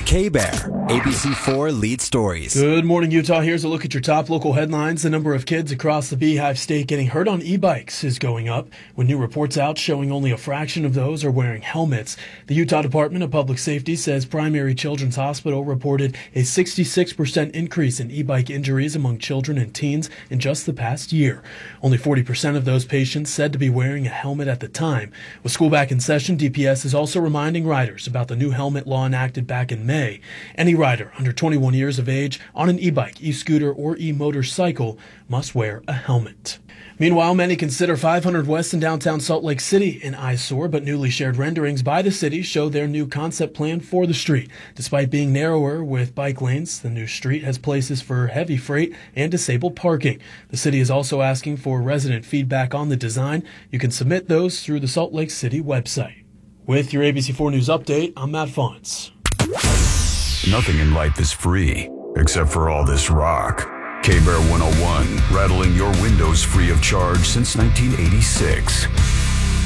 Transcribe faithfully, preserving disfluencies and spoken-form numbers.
K-Bear, A B C four Lead Stories. Good morning, Utah. Here's a look at your top local headlines. The number of kids across the Beehive State getting hurt on e-bikes is going up, with new reports out showing only a fraction of those are wearing helmets. The Utah Department of Public Safety says Primary Children's Hospital reported a sixty-six percent increase in e-bike injuries among children and teens in just the past year. Only forty percent of those patients said to be wearing a helmet at the time. With school back in session, D P S is also reminding riders about the new helmet law enacted back in May. Any rider under twenty-one years of age on an e-bike, e-scooter, or e-motorcycle must wear a helmet. Meanwhile, many consider five hundred West in downtown Salt Lake City an eyesore, but newly shared renderings by the city show their new concept plan for the street. Despite being narrower with bike lanes, the new street has places for heavy freight and disabled parking. The city is also asking for resident feedback on the design. You can submit those through the Salt Lake City website. With your A B C four News update, I'm Matt Fonts. Nothing in life is free, except for all this rock. K-Bear one oh one, rattling your windows free of charge since nineteen eighty-six.